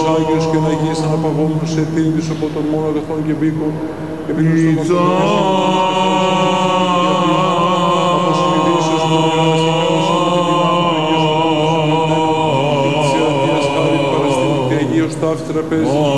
Άγιος και να γης αναπαυόμενος σε τύλις από τον μόνο αγαθών και μπήκων και πήγαινος στον Αγίος Τάφη τραπέζι